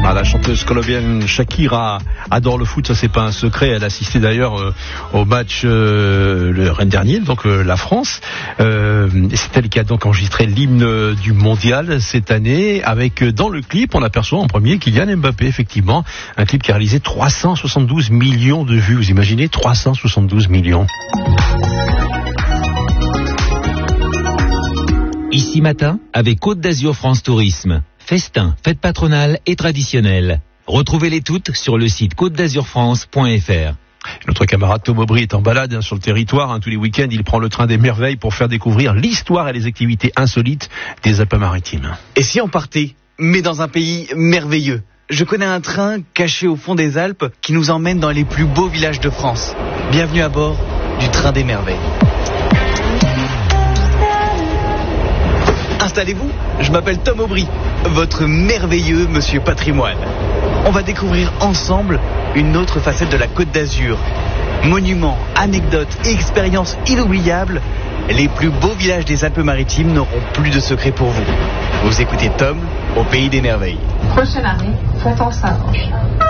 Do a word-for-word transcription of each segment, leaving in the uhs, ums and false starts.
Ah, la chanteuse colombienne Shakira adore le foot, ça c'est pas un secret. Elle assistait d'ailleurs euh, au match euh, le l'année dernière, donc euh, la France. Euh, et c'est elle qui a donc enregistré l'hymne du mondial cette année. Avec euh, dans le clip, on aperçoit en premier Kylian Mbappé, effectivement, un clip qui a réalisé trois cent soixante-douze millions de vues. Vous imaginez, trois cent soixante-douze millions. Ici matin, avec Côte d'Azur France Tourisme. Festin, fête patronale et traditionnelle. Retrouvez-les toutes sur le site côte d'azur france point f r. Notre camarade Tom Aubry est en balade hein, sur le territoire. Hein, tous les week-ends, il prend le train des merveilles pour faire découvrir l'histoire et les activités insolites des Alpes-Maritimes. Et si on partait, mais dans un pays merveilleux? Je connais un train caché au fond des Alpes qui nous emmène dans les plus beaux villages de France. Bienvenue à bord du train des merveilles. Installez-vous, je m'appelle Tom Aubry, votre merveilleux monsieur patrimoine. On va découvrir ensemble une autre facette de la Côte d'Azur. Monuments, anecdotes et expériences inoubliables, les plus beaux villages des Alpes-Maritimes n'auront plus de secret pour vous. Vous écoutez Tom au Pays des Merveilles. Prochaine arrêt, Fontan-Saint-Ange.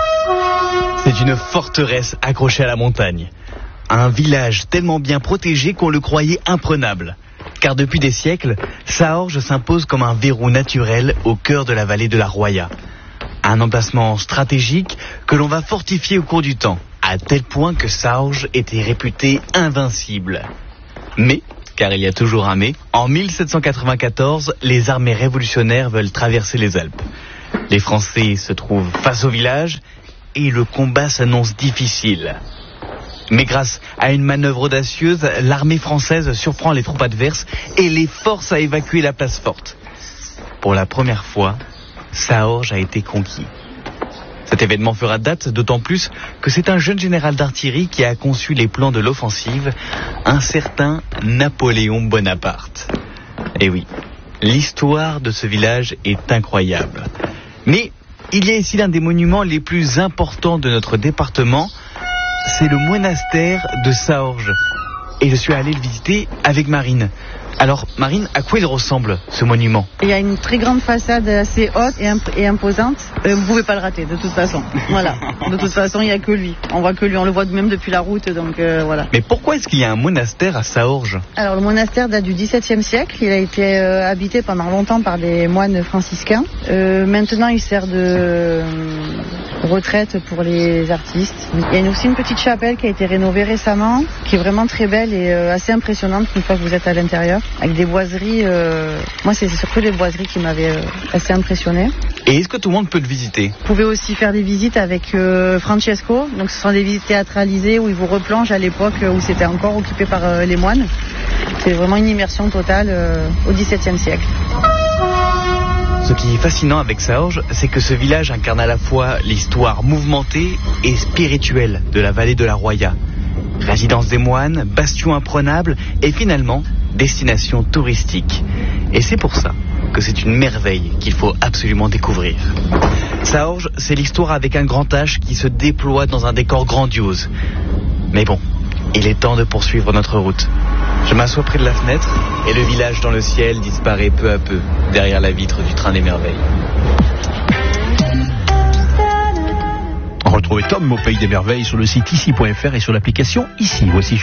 C'est une forteresse accrochée à la montagne. Un village tellement bien protégé qu'on le croyait imprenable. Car depuis des siècles, Saorge s'impose comme un verrou naturel au cœur de la vallée de la Roya. Un emplacement stratégique que l'on va fortifier au cours du temps, à tel point que Saorge était réputé invincible. Mais, car il y a toujours un mais, en mille sept cent quatre-vingt-quatorze, les armées révolutionnaires veulent traverser les Alpes. Les Français se trouvent face au village et le combat s'annonce difficile. Mais grâce à une manœuvre audacieuse, l'armée française surprend les troupes adverses et les force à évacuer la place forte. Pour la première fois, Saorge a été conquis. Cet événement fera date d'autant plus que c'est un jeune général d'artillerie qui a conçu les plans de l'offensive, un certain Napoléon Bonaparte. Et oui, l'histoire de ce village est incroyable. Mais il y a ici l'un des monuments les plus importants de notre département, c'est le monastère de Saorge. Et je suis allé le visiter avec Marine. Alors, Marine, à quoi il ressemble, ce monument? Il y a une très grande façade assez haute et, imp- et imposante. Euh, vous pouvez pas le rater, de toute façon. Voilà. De toute façon, il n'y a que lui. On voit que lui, on le voit même depuis la route, donc euh, voilà. Mais pourquoi est-ce qu'il y a un monastère à Saorge? Alors, le monastère date du dix-septième siècle. Il a été euh, habité pendant longtemps par des moines franciscains. Euh, maintenant, il sert de euh, retraite pour les artistes. Il y a aussi une petite chapelle qui a été rénovée récemment, qui est vraiment très belle et euh, assez impressionnante une fois que vous êtes à l'intérieur. Avec des boiseries, euh... moi c'est surtout les boiseries qui m'avaient euh, assez impressionné. Et est-ce que tout le monde peut le visiter? Vous pouvez aussi faire des visites avec euh, Francesco, donc ce sont des visites théâtralisées où il vous replonge à l'époque où c'était encore occupé par euh, les moines. C'est vraiment une immersion totale euh, au dix-septième siècle. Ce qui est fascinant avec Saorge, c'est que ce village incarne à la fois l'histoire mouvementée et spirituelle de la vallée de la Roya. Résidence des moines, bastion imprenable et finalement destination touristique. Et c'est pour ça que c'est une merveille qu'il faut absolument découvrir. Saorge, c'est l'histoire avec un grand H qui se déploie dans un décor grandiose. Mais bon, il est temps de poursuivre notre route. Je m'assois près de la fenêtre et le village dans le ciel disparaît peu à peu derrière la vitre du train des merveilles. Retrouvez Tom au Pays des Merveilles sur le site ici point f r et sur l'application Ici. Voici